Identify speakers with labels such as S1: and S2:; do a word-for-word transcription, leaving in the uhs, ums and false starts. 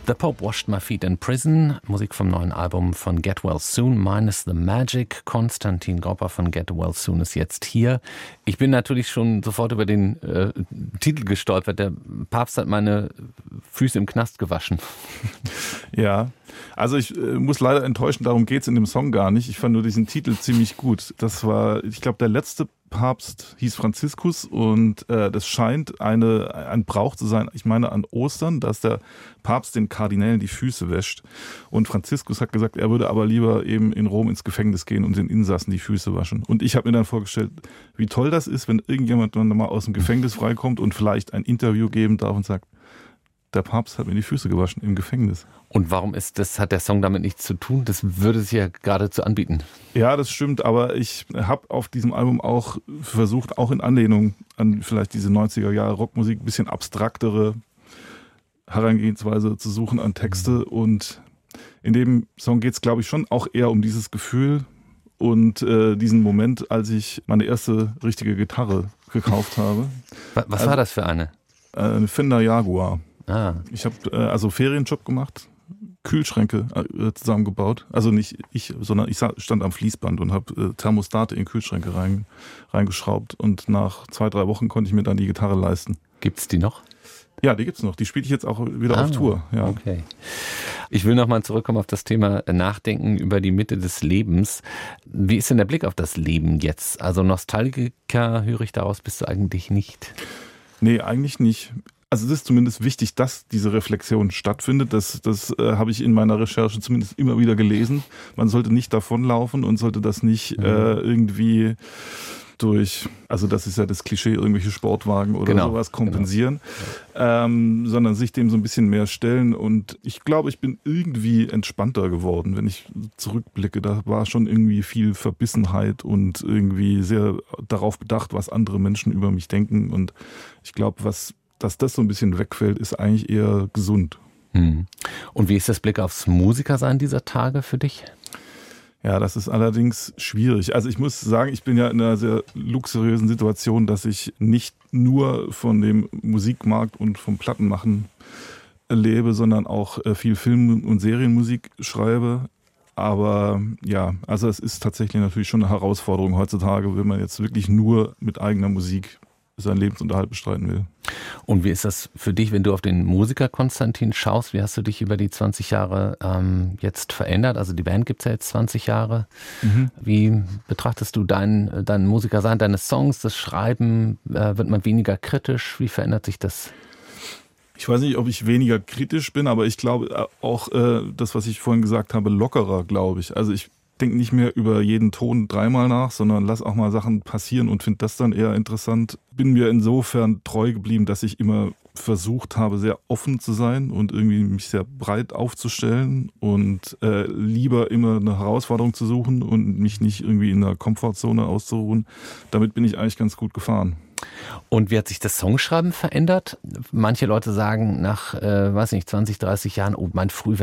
S1: The Pope Washed My Feet in Prison, Musik vom neuen Album von Get Well Soon, Minus the Magic. Konstantin Gropper von Get Well Soon ist jetzt hier. Ich bin natürlich schon sofort über den äh, Titel gestolpert. Der Papst hat meine Füße im Knast gewaschen.
S2: Ja, also ich äh, muss leider enttäuschen, darum geht's in dem Song gar nicht. Ich fand nur diesen Titel ziemlich gut. Das war, ich glaube, der letzte Papst hieß Franziskus und äh, das scheint eine, ein Brauch zu sein, ich meine an Ostern, dass der Papst den Kardinälen die Füße wäscht. Und Franziskus hat gesagt, er würde aber lieber eben in Rom ins Gefängnis gehen und den Insassen die Füße waschen. Und ich habe mir dann vorgestellt, wie toll das ist, wenn irgendjemand dann mal aus dem Gefängnis freikommt und vielleicht ein Interview geben darf und sagt, der Papst hat mir die Füße gewaschen im Gefängnis.
S1: Und warum ist das, hat der Song damit nichts zu tun? Das würde sich ja geradezu anbieten.
S2: Ja, das stimmt, aber ich habe auf diesem Album auch versucht, auch in Anlehnung an vielleicht diese neunziger Jahre Rockmusik, ein bisschen abstraktere Herangehensweise zu suchen an Texte. Und in dem Song geht es, glaube ich, schon auch eher um dieses Gefühl und äh, diesen Moment, als ich meine erste richtige Gitarre gekauft habe.
S1: Was, was also, war das für eine?
S2: Eine Fender Jaguar.
S1: Ah.
S2: Ich habe äh, also Ferienjob gemacht, Kühlschränke äh, zusammengebaut. Also nicht ich, sondern ich stand am Fließband und habe äh, Thermostate in Kühlschränke rein, reingeschraubt. Und nach zwei, drei Wochen konnte ich mir dann die Gitarre leisten.
S1: Gibt's die noch?
S2: Ja, die gibt's noch. Die spiele ich jetzt auch wieder
S1: ah,
S2: auf Tour. Ja.
S1: Okay. Ich will nochmal zurückkommen auf das Thema Nachdenken über die Mitte des Lebens. Wie ist denn der Blick auf das Leben jetzt? Also Nostalgiker höre ich daraus, bist du eigentlich nicht?
S2: Nee, eigentlich nicht. Also es ist zumindest wichtig, dass diese Reflexion stattfindet. Das, das äh, habe ich in meiner Recherche zumindest immer wieder gelesen. Man sollte nicht davonlaufen und sollte das nicht mhm. äh, irgendwie durch, also das ist ja das Klischee, irgendwelche Sportwagen oder genau. sowas kompensieren, genau. ähm, sondern sich dem so ein bisschen mehr stellen. Und ich glaube, ich bin irgendwie entspannter geworden, wenn ich zurückblicke. Da war schon irgendwie viel Verbissenheit und irgendwie sehr darauf bedacht, was andere Menschen über mich denken. Und ich glaube, was dass das so ein bisschen wegfällt, ist eigentlich eher gesund.
S1: Hm. Und wie ist das Blick aufs Musikersein dieser Tage für dich?
S2: Ja, das ist allerdings schwierig. Also ich muss sagen, ich bin ja in einer sehr luxuriösen Situation, dass ich nicht nur von dem Musikmarkt und vom Plattenmachen lebe, sondern auch viel Film- und Serienmusik schreibe. Aber ja, also es ist tatsächlich natürlich schon eine Herausforderung heutzutage, wenn man jetzt wirklich nur mit eigener Musik seinen Lebensunterhalt bestreiten will.
S1: Und wie ist das für dich, wenn du auf den Musiker Konstantin schaust? Wie hast du dich über die zwanzig Jahre ähm, jetzt verändert? Also die Band gibt es ja jetzt zwanzig Jahre. Mhm. Wie betrachtest du dein, dein Musikersein, deine Songs, das Schreiben? Äh, wird man weniger kritisch? Wie verändert sich das?
S2: Ich weiß nicht, ob ich weniger kritisch bin, aber ich glaube auch äh, das, was ich vorhin gesagt habe, lockerer, glaube ich. Also ich denke nicht mehr über jeden Ton dreimal nach, sondern lass auch mal Sachen passieren und finde das dann eher interessant. Bin mir insofern treu geblieben, dass ich immer versucht habe, sehr offen zu sein und irgendwie mich sehr breit aufzustellen und äh, lieber immer eine Herausforderung zu suchen und mich nicht irgendwie in der Komfortzone auszuruhen. Damit bin ich eigentlich ganz gut gefahren.
S1: Und wie hat sich das Songschreiben verändert? Manche Leute sagen nach, äh, weiß nicht, zwanzig, dreißig Jahren, oh, mein Frühwerk